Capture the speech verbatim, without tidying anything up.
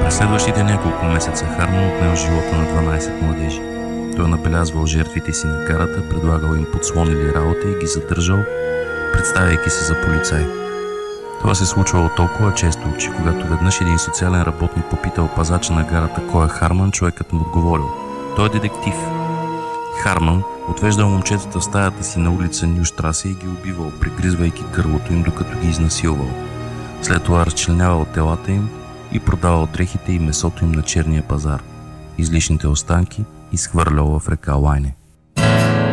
През следващите няколко месеца Харман отнел живота на дванайсет младежи. Той набелязвал жертвите си на гарата, предлагал им подслонили работа и ги задържал, представяйки се за полицай. Това се случвало толкова често, че когато веднъж един социален работник попитал пазача на гарата кой е Харман, човекът му отговорил: той е детектив. Харман отвеждал момчетата в стаята си на улица Нюштрасе и ги убивал, пригризвайки гърлото им, докато ги изнасилвал. След това разчленявал телата им и продавал дрехите и месото им на черния пазар. Излишните останки изхвърлял в река Лайне.